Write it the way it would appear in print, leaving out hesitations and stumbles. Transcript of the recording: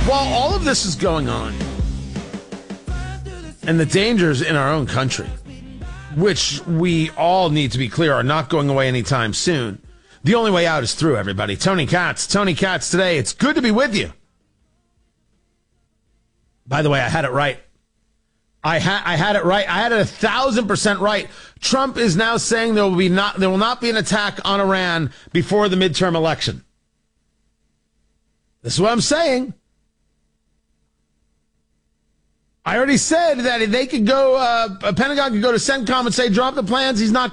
While all of this is going on, and the dangers in our own country, which we all need to be clear are not going away anytime soon, the only way out is through, everybody. Tony Katz today. It's good to be with you. By the way, I had it right. I had it right. I had it 1,000% right. Trump is now saying there will not be an attack on Iran before the midterm election. This is what I'm saying. I already said that they could go, Pentagon could go to CENTCOM and say, drop the plans. He's not